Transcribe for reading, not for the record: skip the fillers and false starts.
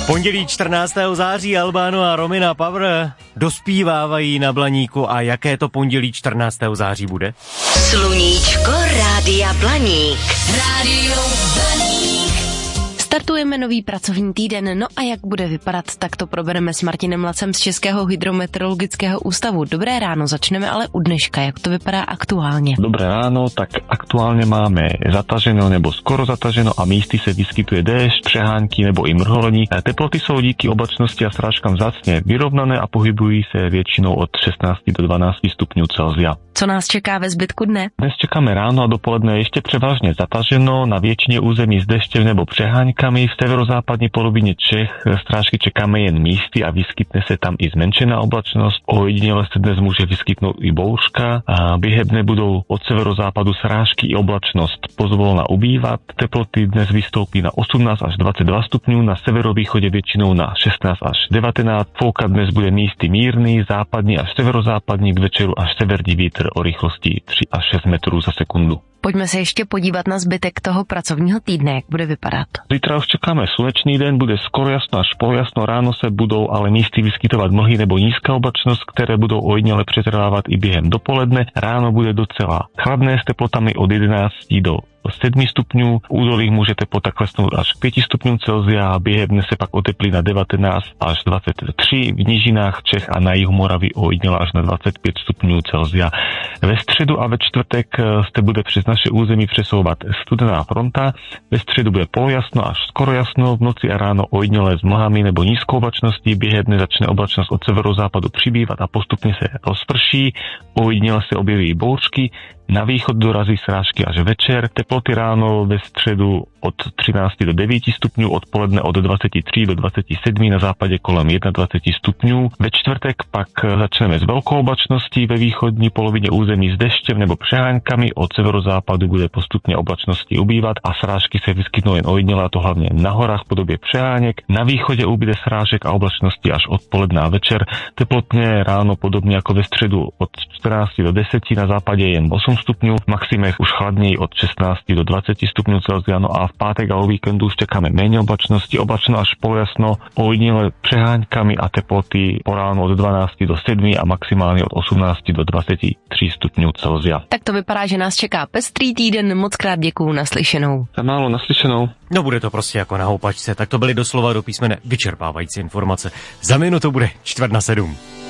Pondělí 14. září Albano a Romina Power dospívávají na Blaníku. A jaké to pondělí 14. září bude? Sluníčko Rádia Blaník. Rádio Blaník. Startujeme nový pracovní týden, no a jak bude vypadat, tak to probereme s Martinem Lacem z Českého hydrometeorologického ústavu. Dobré ráno, začneme ale u dneška, jak to vypadá aktuálně. Dobré ráno, tak aktuálně máme zataženo nebo skoro zataženo a místy se vyskytuje déšť, přehánky nebo i mrholení. Teploty jsou díky oblačnosti a srážkám vzácně vyrovnané a pohybují se většinou od 16 do 12 stupňů Celsia. Co nás čeká ve zbytku dne? Dnes čekáme ráno a dopoledne ještě převážně zataženo, na většině území s deštěm nebo přeháňkami. V severozápadní polovině Čech srážky čekáme jen místy a vyskytne se tam i zmenšená oblačnost. Ojediněle se dnes může vyskytnout i bouřka a během dne budou od severozápadu srážky i oblačnost pozvolna ubývat. Teploty dnes vystoupí na 18 až 22 stupňů, na severovýchodě většinou na 16 až 19. Foukat dnes bude místy mírný, západní až severozápadní, k večeru až severní vítr o rychlosti 3 až 6 metrů za sekundu. Pojďme se ještě podívat na zbytek toho pracovního týdne, jak bude vypadat. Zítra už čekáme slunečný den, bude skoro jasno až polojasno, ráno se budou ale místy vyskytovat mlhy nebo nízká oblačnost, které budou ojediněle přetrvávat i během dopoledne. Ráno bude docela chladné s teplotami od 11 do 7 stupňů, v údolích může teplota klesnout až k 5 stupňům Celsia a během dne se pak oteplí na 19 až 23, v nížinách Čech a na jihu Moravy ojediněle až na 25 stupňů Celsia. Ve středu a ve čtvrtek se bude přes naše území přesouvat studená fronta, ve středu bude polojasno až skoro jasno, v noci a ráno ojediněle s mlhami nebo nízkou oblačností, během dne začne oblačnost od severozápadu přibývat a postupně se rozprší, ojediněle se objeví bouřky, na východ dorazí srážky až večer, teploty ráno ve středu od 13 do 9 stupňů, odpoledne od 23 do 27, na západě kolem 21 stupňů. Ve čtvrtek pak začneme s velkou oblačností ve východní polovině území s deštěm nebo přeháňkami, od severozápadu bude postupně oblačnosti ubývat a srážky se vyskytnou jen ojediněle, a to hlavně na horách v podobě přeháněk. Na východě ubyde srážek a oblačnosti až odpoledne a večer. Teplotně ráno podobně jako ve středu od 14 do 10, na západě jen 8 stupňů, v maximech už chladněji od 16 do 20 stupňů Celsia, no a v pátek a o víkendu už čekáme méně oblačnosti, oblačno až polojasno, ojediněle přeháňkami a teploty po ránu od 12 do 7 a maximálně od 18 do 23 stupňů Celsia. Tak to vypadá, že nás čeká pestrý týden, moc krát děkuju, naslyšenou. Málo naslyšenou. No bude to prostě jako na houpačce, tak to byly doslova do písmene vyčerpávající informace. Za minutu bude 6:45.